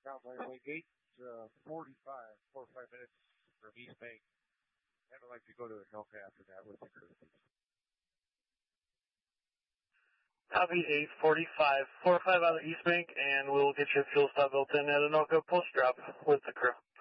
Sounds like gate 45, 4 or 5 minutes from East Bank. And I'd like to go to Anoka after that with the crew. Copy 845, 4 or 5 out of East Bank, and we'll get your fuel stop built in at Anoka post drop with the crew.